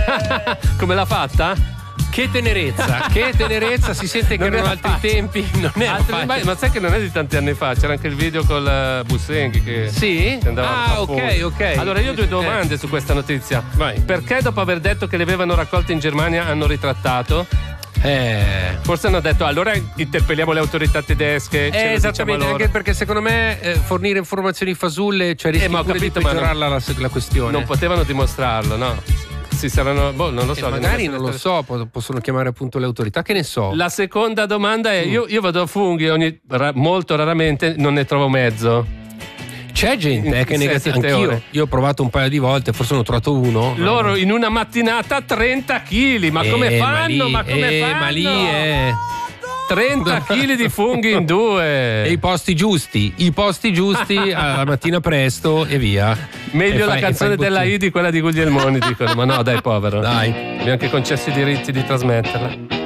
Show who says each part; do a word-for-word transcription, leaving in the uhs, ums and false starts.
Speaker 1: Come l'ha fatta?
Speaker 2: Che tenerezza, che tenerezza, si sente che
Speaker 1: Non
Speaker 2: erano
Speaker 1: era
Speaker 2: altri tempi, non era
Speaker 1: Altri-
Speaker 2: facile.
Speaker 1: ma, ma sai che non è di tanti anni fa, c'era anche il video con uh, Bussenghi che,
Speaker 2: Sì?
Speaker 1: che andava
Speaker 2: Ah,
Speaker 1: a far
Speaker 2: ok,
Speaker 1: fuori.
Speaker 2: ok.
Speaker 1: Allora io ho due domande
Speaker 2: Eh.
Speaker 1: su questa notizia.
Speaker 2: Vai.
Speaker 1: Perché dopo aver detto che le avevano raccolte in Germania hanno ritrattato?
Speaker 2: Eh.
Speaker 1: Forse hanno detto allora interpelliamo le autorità tedesche. ce
Speaker 2: Eh,
Speaker 1: lo
Speaker 2: esattamente,
Speaker 1: diciamo loro.
Speaker 2: anche perché secondo me eh, fornire informazioni fasulle, cioè rischi
Speaker 1: Eh, ma ho
Speaker 2: pure
Speaker 1: capito,
Speaker 2: di
Speaker 1: ma non-
Speaker 2: peggiorarla la, la questione.
Speaker 1: Non potevano dimostrarlo, no? Si saranno, boh, non lo so.
Speaker 2: Eh, magari
Speaker 1: devono
Speaker 2: non lo
Speaker 1: essere-
Speaker 2: so, po- possono chiamare appunto le autorità, che ne so.
Speaker 1: La seconda domanda
Speaker 2: Mm.
Speaker 1: è: io, io vado a funghi ogni, ra- molto raramente, non ne trovo mezzo.
Speaker 2: C'è gente eh, che è
Speaker 1: In
Speaker 2: negativa,
Speaker 1: sette
Speaker 2: anch'io.
Speaker 1: ore.
Speaker 2: Io ho provato un paio di volte, forse ne ho trovato uno.
Speaker 1: Loro in una mattinata trenta chili, ma come
Speaker 2: Eh,
Speaker 1: fanno?
Speaker 2: Ma, lì,
Speaker 1: Ma come
Speaker 2: eh,
Speaker 1: fanno?
Speaker 2: ma lì è.
Speaker 1: trenta chili di funghi in due.
Speaker 2: E i posti giusti, i posti giusti alla mattina presto e via.
Speaker 1: Meglio
Speaker 2: E
Speaker 1: la
Speaker 2: fai- e
Speaker 1: canzone
Speaker 2: fai il
Speaker 1: della
Speaker 2: bottino.
Speaker 1: I di quella di Guglielmoni, dicono. Ma no, dai, povero.
Speaker 2: Dai.
Speaker 1: Mi ha anche concesso i diritti di trasmetterla.